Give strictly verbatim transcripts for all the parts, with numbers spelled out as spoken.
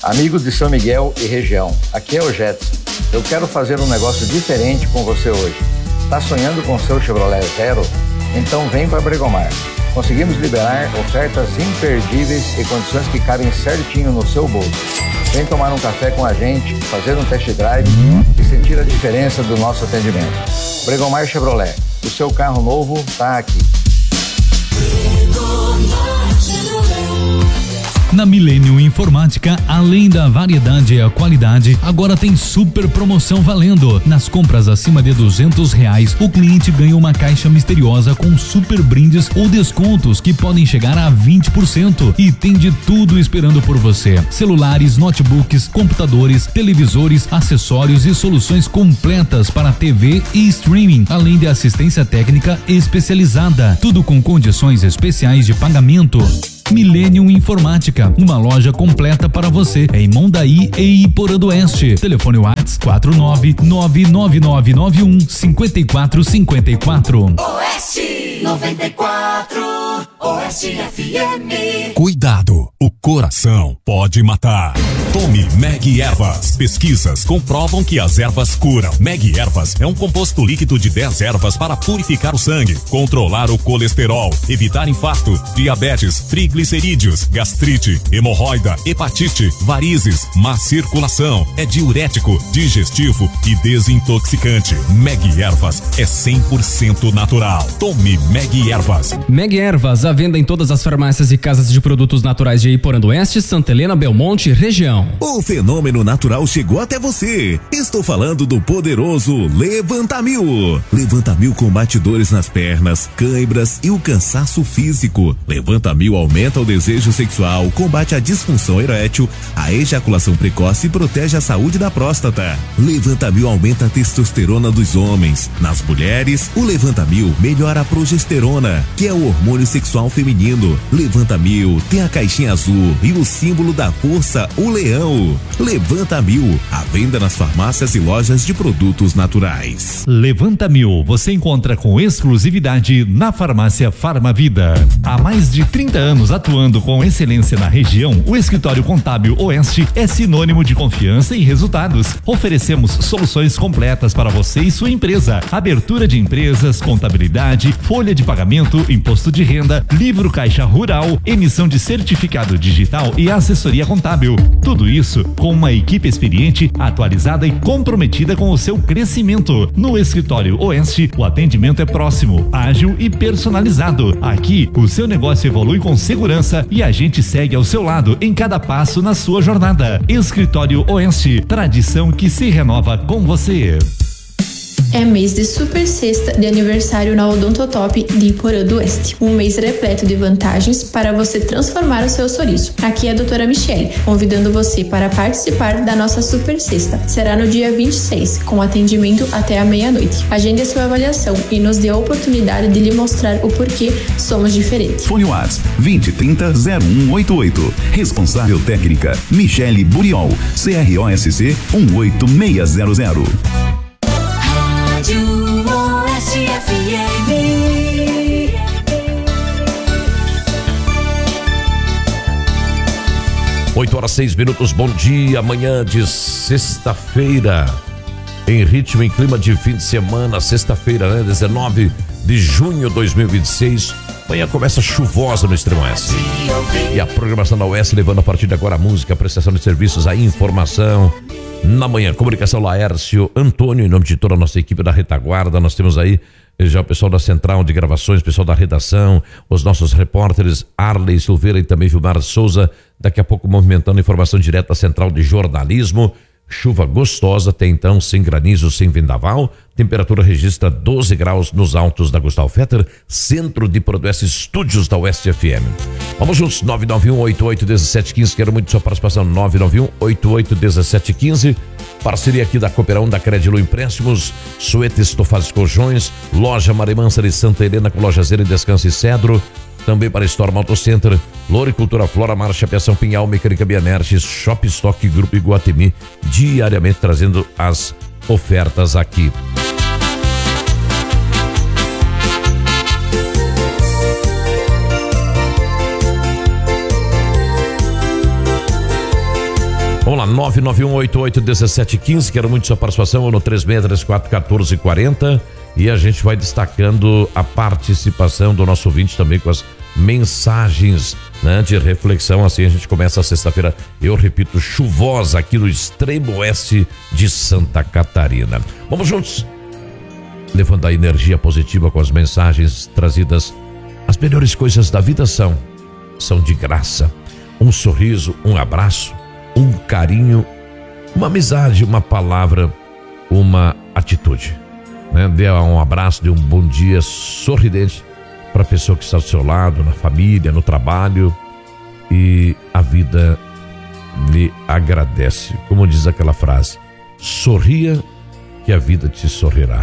Amigos de São Miguel e região, aqui é o Jetson. Eu quero fazer um negócio diferente com você hoje. Tá sonhando com seu Chevrolet Zero? Então vem para Bregomar. Conseguimos liberar ofertas imperdíveis e condições que cabem certinho no seu bolso. Vem tomar um café com a gente, fazer um test drive e sentir a diferença do nosso atendimento. Bregomar Chevrolet, o seu carro novo tá aqui. Na Millennium Informática, além da variedade e a qualidade, agora tem super promoção valendo. Nas compras acima de duzentos reais, o cliente ganha uma caixa misteriosa com super brindes ou descontos que podem chegar a vinte por cento. E tem de tudo esperando por você: celulares, notebooks, computadores, televisores, acessórios e soluções completas para T V e streaming, além de assistência técnica especializada. Tudo com condições especiais de pagamento. Millennium Informática, uma loja completa para você em Mondaí e Iporã do Oeste. Telefone WhatsApp quatro nove nove nove nove nove um cinco quatro cinco quatro. Oeste noventa e quatro, Oeste F M. Cuidado, o coração pode matar. Tome Meg Ervas. Pesquisas comprovam que as ervas curam. Meg Ervas é um composto líquido de dez ervas para purificar o sangue, controlar o colesterol, evitar infarto, diabetes, triglicerídeos, gastrite, hemorroida, hepatite, varizes, má circulação. É diurético, digestivo e desintoxicante. Meg Ervas é cem por cento natural. Tome Meg Ervas. Meg Ervas, à venda em todas as farmácias e casas de produtos naturais de Iporã do Oeste, Santa Helena, Belmonte, região. O fenômeno natural chegou até você. Estou falando do poderoso Levantamil. Levantamil combate dores nas pernas, cãibras e o cansaço físico. Levantamil aumenta o desejo sexual, combate a disfunção erétil, a ejaculação precoce e protege a saúde da próstata. Levantamil aumenta a testosterona dos homens. Nas mulheres, o Levantamil melhora a progesterona, que é o hormônio sexual feminino. Levantamil tem a caixinha azul e o símbolo da força, o leão. Levantamil, à venda nas farmácias e lojas de produtos naturais. Levantamil, você encontra com exclusividade na farmácia Farmavida. Há mais de trinta anos atuando com excelência na região, o Escritório Contábil Oeste é sinônimo de confiança e resultados. Oferecemos soluções completas para você e sua empresa: abertura de empresas, contabilidade, folha de pagamento, imposto de renda, livro caixa rural, emissão de certificado digital e assessoria contábil. Tudo isso com uma equipe experiente, atualizada e comprometida com o seu crescimento. No Escritório Oeste, o atendimento é próximo, ágil e personalizado. Aqui, o seu negócio evolui com segurança e a gente segue ao seu lado em cada passo na sua jornada. Escritório Oeste, tradição que se renova com você. É mês de super sexta de aniversário na Odontotop de Iporã do Oeste. Um mês repleto de vantagens para você transformar o seu sorriso. Aqui é a doutora Michele, convidando você para participar da nossa super sexta. Será no dia vinte e seis, com atendimento até a meia-noite. Agende a sua avaliação e nos dê a oportunidade de lhe mostrar o porquê somos diferentes. Fone WhatsApp vinte trinta zero um oito oito. Responsável técnica Michele Buriol, C R O S C um oito seis zero zero. Rádio Oeste F M. oito horas seis minutos, bom dia, manhã de sexta-feira, em ritmo, em clima de fim de semana, sexta-feira, né, dezenove de junho de dois mil e vinte e seis. Manhã começa chuvosa no Extremo Oeste. E a programação da Oeste levando a partir de agora a música, a prestação de serviços, a informação. Na manhã, comunicação Laércio Antônio, em nome de toda a nossa equipe da retaguarda, nós temos aí já o pessoal da central de gravações, o pessoal da redação, os nossos repórteres Arley Silveira e também Vilmar Souza, daqui a pouco movimentando informação direta da central de jornalismo. Chuva gostosa, até então sem granizo, sem vendaval. Temperatura registra doze graus nos altos da Gustavo Fetter, centro de Produeste, estúdios da Oeste F M. Vamos juntos, nove nove um oito oito um sete um cinco, quero muito sua participação, nove nove um oito oito um sete um cinco. Parceria aqui da Cooperão, da Crédilo Empréstimos, Suete Estofados Colchões, Loja Maremansa de Santa Helena com Loja Zero e Descanso e Cedro. Também para Storm Auto Center, Loricultura Flora, Marcha, Piação Pinhal, Mecânica Bianertes, Shop Stock, Grupo Iguatemi, diariamente trazendo as ofertas aqui. Vamos lá, nove nove um oito oito um sete um cinco, quero muito sua participação no três seis três quatro um quatro quatro zero e a gente vai destacando a participação do nosso ouvinte também com as mensagens, né, de reflexão. Assim a gente começa a sexta-feira, eu repito, chuvosa aqui no extremo oeste de Santa Catarina. Vamos juntos, levando a energia positiva com as mensagens trazidas. As melhores coisas da vida são, são de graça. Um sorriso, um abraço, um carinho, uma amizade, uma palavra, uma atitude, né? Dê um abraço, dê um bom dia sorridente para a pessoa que está do seu lado, na família, no trabalho, e a vida lhe agradece. Como diz aquela frase, sorria que a vida te sorrirá.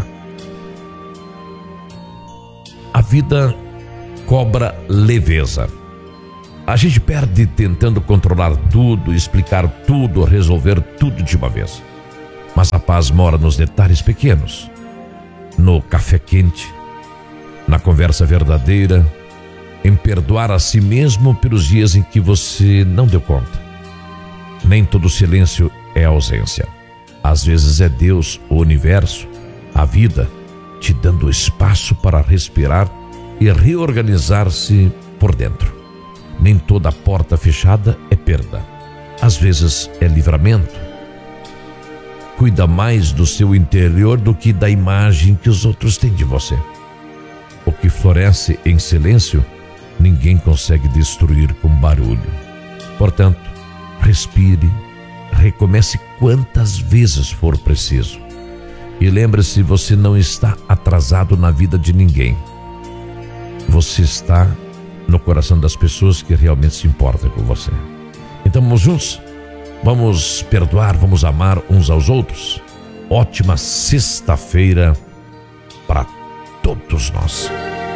A vida cobra leveza. A gente perde tentando controlar tudo, explicar tudo, resolver tudo de uma vez. Mas a paz mora nos detalhes pequenos, no café quente, na conversa verdadeira, em perdoar a si mesmo pelos dias em que você não deu conta. Nem todo silêncio é ausência. Às vezes é Deus, o universo, a vida, te dando espaço para respirar e reorganizar-se por dentro. Nem toda porta fechada é perda. Às vezes é livramento. Cuida mais do seu interior do que da imagem que os outros têm de você. O que floresce em silêncio, ninguém consegue destruir com barulho. Portanto, respire, recomece quantas vezes for preciso. E lembre-se, você não está atrasado na vida de ninguém. Você está no coração das pessoas que realmente se importam com você. Então vamos juntos, vamos perdoar, vamos amar uns aos outros. Ótima sexta-feira para todos nós.